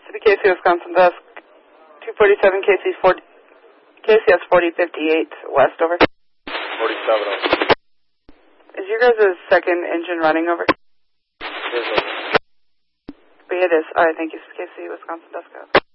KC, Wisconsin Desk. 247 KCS 4058 West, over. 47. Is your guys' second engine running, over? Yes, over. It is. Alright, thank you, KC, Wisconsin Desk.